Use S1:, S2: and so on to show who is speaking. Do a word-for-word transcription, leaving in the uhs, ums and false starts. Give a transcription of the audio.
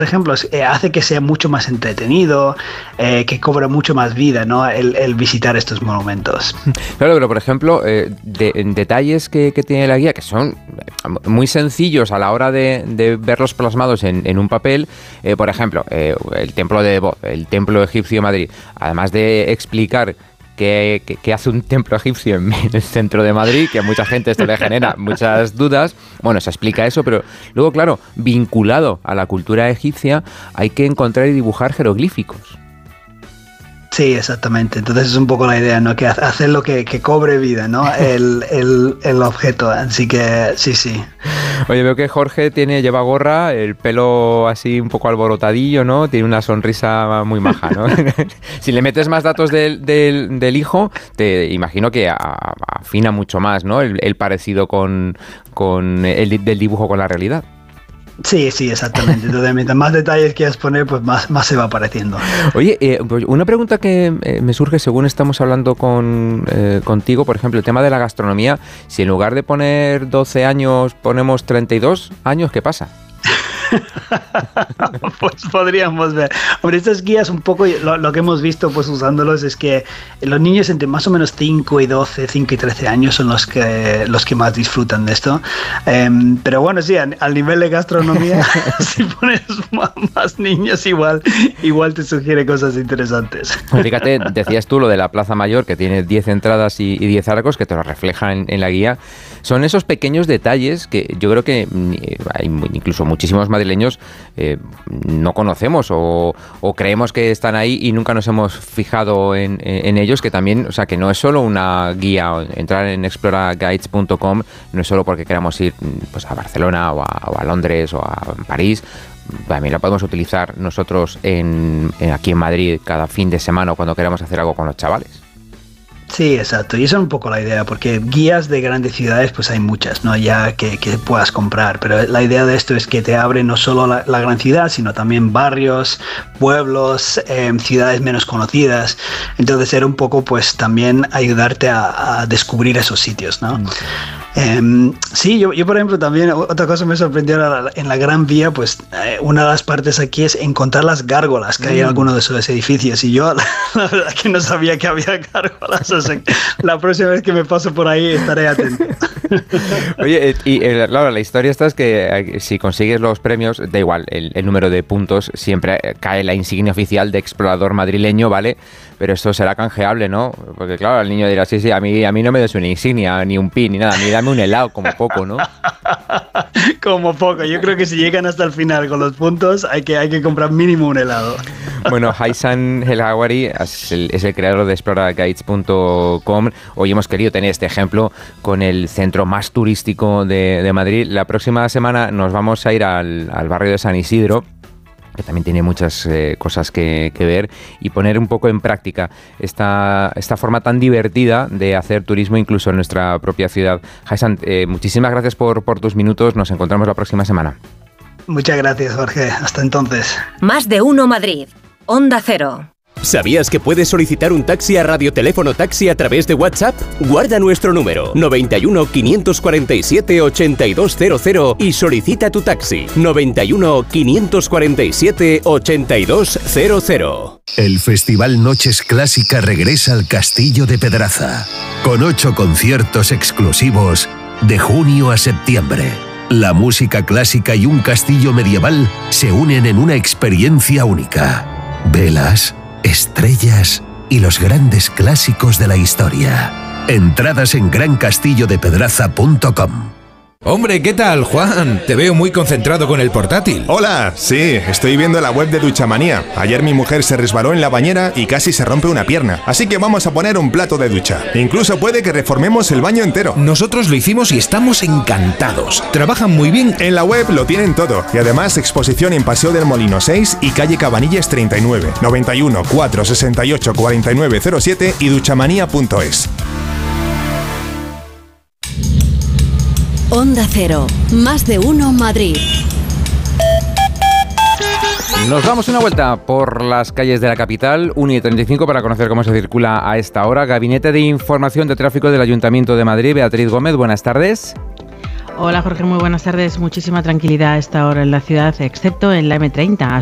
S1: ejemplo, eh, hace que sea mucho más entretenido, eh, que cobra mucho más vida, ¿no? El, el visitar estos monumentos.
S2: Claro, pero por ejemplo, eh, de, detalles que, que tiene la guía que son muy sencillos a la hora de, de verlos plasmados en, en un papel. Eh, por ejemplo, eh, el templo de Debod, el templo egipcio de Madrid, además de explicar ¿Qué, qué, qué hace un templo egipcio en el centro de Madrid? Que a mucha gente esto le genera muchas dudas. Bueno, se explica eso, pero luego, claro, vinculado a la cultura egipcia, hay que encontrar y dibujar jeroglíficos.
S1: Sí, exactamente. Entonces es un poco la idea, ¿no? Que hacerlo que, que cobre vida, ¿no? El, el, el objeto. Así que sí, sí.
S2: Oye, veo que Jorge tiene, lleva gorra, el pelo así un poco alborotadillo, ¿no? Tiene una sonrisa muy maja, ¿no? Si le metes más datos del, del, del hijo, te imagino que a, afina mucho más, ¿no? El, el parecido con, con el del dibujo con la realidad.
S1: Sí, sí, exactamente. Entonces, mientras más detalles quieras poner, pues más, más se va apareciendo.
S2: Oye, eh, pues una pregunta que eh, me surge según estamos hablando con, eh, contigo, por ejemplo, el tema de la gastronomía. Si en lugar de poner doce años ponemos treinta y dos años, ¿qué pasa?
S1: Pues podríamos ver. Hombre, estas guías un poco, lo, lo que hemos visto pues usándolos es que los niños entre más o menos cinco y doce, cinco y trece años son los que los que más disfrutan de esto. Um, pero bueno, sí, al, al nivel de gastronomía, si pones más, más niños igual, igual te sugiere cosas interesantes.
S2: Fíjate, decías tú lo de la Plaza Mayor, que tiene diez entradas y, y diez arcos, que te lo refleja en, en la guía. Son esos pequeños detalles que yo creo que hay incluso muchísimos madrileños eh, no conocemos o, o creemos que están ahí y nunca nos hemos fijado en, en ellos, que también, o sea, que no es solo una guía. Entrar en explora guides punto com no es solo porque queramos ir pues a Barcelona o a, o a Londres o a París. También la podemos utilizar nosotros en, en aquí en Madrid cada fin de semana o cuando queramos hacer algo con los chavales.
S1: Sí, exacto. Y esa es un poco la idea, porque guías de grandes ciudades pues hay muchas, ¿no? Ya que, que puedas comprar, pero la idea de esto es que te abre no solo la, la gran ciudad, sino también barrios, pueblos, eh, ciudades menos conocidas. Entonces era un poco pues también ayudarte a, a descubrir esos sitios, ¿no? Mm. Eh, sí, yo, yo por ejemplo también, otra cosa me sorprendió en la Gran Vía, pues eh, una de las partes aquí es encontrar las gárgolas que mm. hay en algunos de esos edificios, y yo la, la verdad que no sabía que había gárgolas, o sea, la próxima vez que me paso por ahí estaré atento.
S2: Oye, y eh, claro, la historia esta es que eh, si consigues los premios, da igual el, el número de puntos, siempre cae la insignia oficial de explorador madrileño, ¿vale? Pero esto será canjeable, ¿no? Porque claro, el niño dirá, sí, sí, a mí, a mí no me des una insignia, ni un pin, ni nada, ni dame un helado, como poco, ¿no?
S1: Como poco, yo creo que si llegan hasta el final con los puntos, hay que, hay que comprar mínimo un helado.
S2: Bueno, Haitham El Hawari es el, es el creador de explora guides punto com. Hoy hemos querido tener este ejemplo con el centro más turístico de, de Madrid. La próxima semana nos vamos a ir al, al barrio de San Isidro, que también tiene muchas eh, cosas que, que ver, y poner un poco en práctica esta, esta forma tan divertida de hacer turismo incluso en nuestra propia ciudad. Haitham, eh, muchísimas gracias por, por tus minutos. Nos encontramos la próxima semana.
S1: Muchas gracias, Jorge. Hasta entonces.
S3: Más de uno Madrid. Onda Cero.
S4: ¿Sabías que puedes solicitar un taxi a Radioteléfono Taxi a través de WhatsApp? Guarda nuestro número noventa y uno, quinientos cuarenta y siete, ochenta y dos cero cero y solicita tu taxi noventa y uno, quinientos cuarenta y siete, ochenta y dos cero cero.
S5: El Festival Noches Clásica regresa al Castillo de Pedraza, con ocho conciertos exclusivos de junio a septiembre. La música clásica y un castillo medieval se unen en una experiencia única. Velas, estrellas y los grandes clásicos de la historia. Entradas en gran castillo de pedraza punto com.
S6: Hombre, ¿qué tal, Juan? Te veo muy concentrado con el portátil.
S7: Hola, sí, estoy viendo la web de Duchamanía. Ayer mi mujer se resbaló en la bañera y casi se rompe una pierna. Así que vamos a poner un plato de ducha. Incluso puede que reformemos el baño entero.
S6: Nosotros lo hicimos y estamos encantados. Trabajan muy bien.
S7: En la web lo tienen todo. Y además exposición en Paseo del Molino seis y calle Cabanillas treinta y nueve. noventa y uno, cuatrocientos sesenta y ocho, cuarenta y nueve cero siete y duchamanía punto es.
S3: Onda Cero, más de uno Madrid.
S2: Nos damos una vuelta por las calles de la capital, una y treinta y cinco, para conocer cómo se circula a esta hora. Gabinete de Información de Tráfico del Ayuntamiento de Madrid, Beatriz Gómez, buenas tardes.
S8: Hola Jorge, muy buenas tardes. Muchísima tranquilidad a esta hora en la ciudad, excepto en la eme treinta.